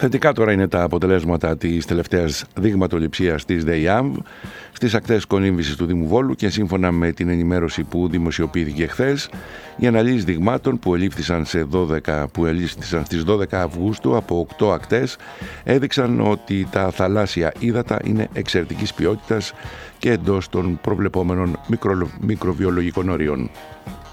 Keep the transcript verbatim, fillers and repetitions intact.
Θετικά τώρα είναι τα αποτελέσματα της τελευταίας δειγματοληψίας της ΔΕΙΑΜΒ στις ακτές κολύμβησης του Δήμου Βόλου και σύμφωνα με την ενημέρωση που δημοσιοποιήθηκε χθες, οι αναλύσεις δειγμάτων που ελήφθησαν, σε δώδεκα, που ελήφθησαν στις δώδεκα Αυγούστου από οκτώ ακτές έδειξαν ότι τα θαλάσσια ύδατα είναι εξαιρετικής ποιότητας και εντός των προβλεπόμενων μικρο, μικροβιολογικών όριων.